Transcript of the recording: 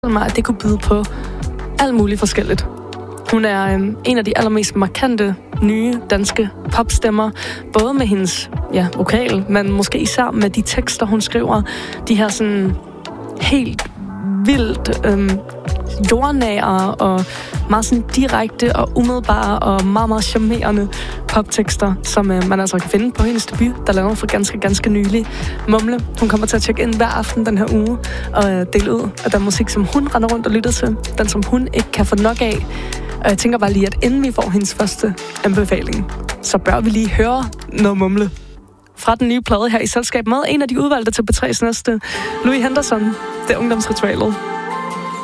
mig, at det kunne byde på alt muligt forskelligt. Hun er en af de allermest markante nye danske popstemmer, både med hendes vokal, men måske især med de tekster, hun skriver. De her sådan helt vildt jordnære og meget sådan direkte og umiddelbare og meget, meget charmerende poptekster, som man altså kan finde på hendes debut, der lander for ganske nylig. Mumle, hun kommer til at tjekke ind hver aften den her uge og dele ud af den musik, som hun render rundt og lytter til. Den, som hun ikke kan få nok af. Og jeg tænker bare lige, at inden vi får hendes første anbefaling, så bør vi lige høre noget Mumle fra den nye plade her i selskab med en af de udvalgte til P3's næste, Louis Henderson, Det Ungdomsritualet.